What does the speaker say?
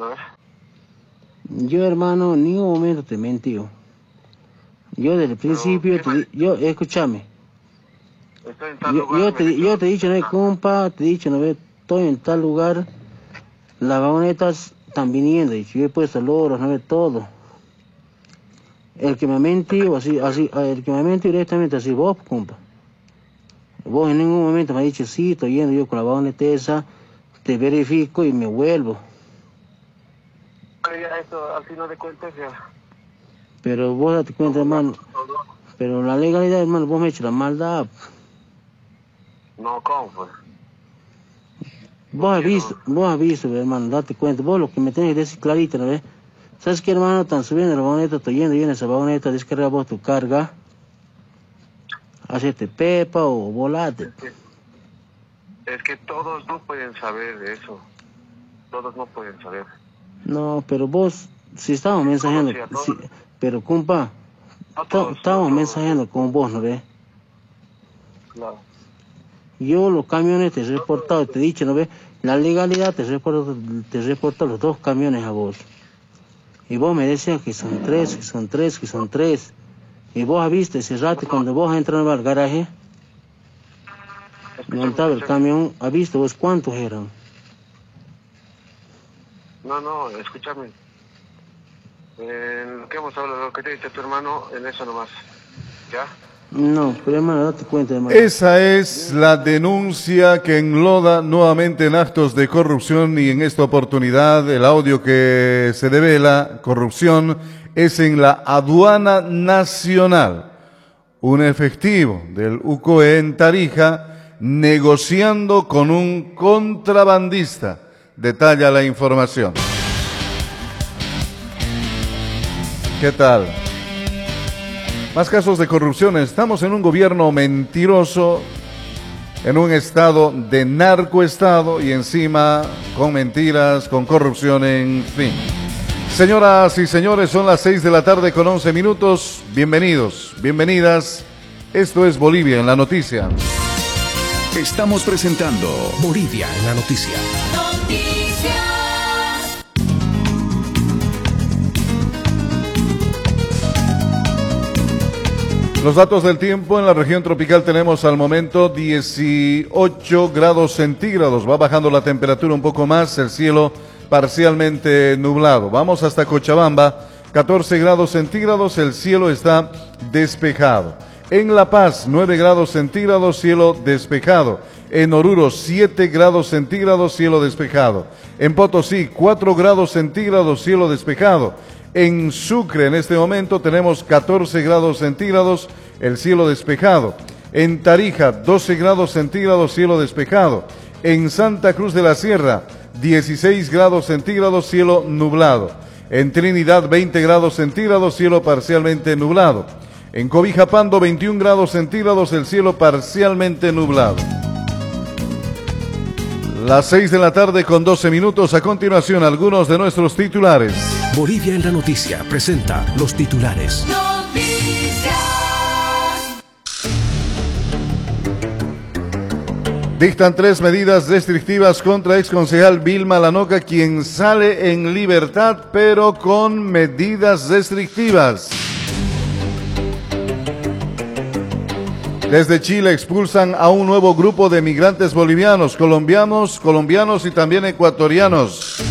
¿no? Yo, hermano, en ningún momento te mentí. Yo desde el principio, escúchame. Estoy en tal lugar. Yo te he dicho, no ve, compa, te he dicho, no ve, estoy en tal lugar. Las vagonetas están viniendo, y yo he puesto loros, no ve, todo. El que me mentí, el que me mentí directamente, así vos, compa. Vos en ningún momento me has dicho, sí, estoy yendo yo con la vagoneta esa, te verifico y me vuelvo. Ya esto, al final de cuentas, ya. Pero vos date cuenta, hermano. Pero la legalidad, hermano, vos me has hecho la maldad. No, ¿cómo pues? Vos has visto, hermano, date cuenta. Vos lo que me tenés que decir clarito, ¿no ves? ¿Sabes qué, hermano? Están subiendo la vagoneta, estoy yendo yo en esa vagoneta, descarga vos tu carga. Hacete pepa o volate. Es que todos no pueden saber de eso. Todos no pueden saber. No, pero vos, si estamos mensajeando, pero compa, estamos mensajeando con vos, ¿no ves? Claro. Yo los camiones te he reportado, te he dicho, ¿no ves? La legalidad te reporta los 2 camiones a vos. Y vos me decías que son 3, que son 3, que son 3. Y vos has visto ese rato cuando vos entras al garaje, montado el camión, ¿has visto vos cuántos eran? No, escúchame. En lo que hemos hablado, lo que te dice tu hermano, en eso nomás. ¿Ya? No, pero hermano, date cuenta, hermano. Esa es la denuncia que enloda nuevamente en actos de corrupción, y en esta oportunidad el audio que se devela, corrupción, es en la Aduana Nacional. Un efectivo del UCOE en Tarija negociando con un contrabandista. Detalla la información. ¿Qué tal? Más casos de corrupción. Estamos en un gobierno mentiroso, en un estado de narcoestado, y encima con mentiras, con corrupción, en fin. Señoras y señores, son las 6 de la tarde con 11 minutos. Bienvenidos, bienvenidas. Esto es Bolivia en la Noticia. Estamos presentando Bolivia en la Noticia. Los datos del tiempo en la región tropical: tenemos al momento 18 grados centígrados. Va bajando la temperatura un poco más, el cielo parcialmente nublado. Vamos hasta Cochabamba, 14 grados centígrados, el cielo está despejado. En La Paz, 9 grados centígrados, cielo despejado. En Oruro, 7 grados centígrados, cielo despejado. En Potosí, 4 grados centígrados, cielo despejado. En Sucre, en este momento, tenemos 14 grados centígrados, el cielo despejado. En Tarija, 12 grados centígrados, cielo despejado. En Santa Cruz de la Sierra, 16 grados centígrados, cielo nublado. En Trinidad, 20 grados centígrados, cielo parcialmente nublado. En Cobija-Pando, 21 grados centígrados, el cielo parcialmente nublado. Las 6 de la tarde con 12 minutos. A continuación, algunos de nuestros titulares. Bolivia en la Noticia presenta los titulares. Noticias. Dictan 3 medidas restrictivas contra exconcejal Vilma Lanoca, quien sale en libertad, pero con medidas restrictivas. Desde Chile expulsan a un nuevo grupo de migrantes bolivianos, colombianos y también ecuatorianos.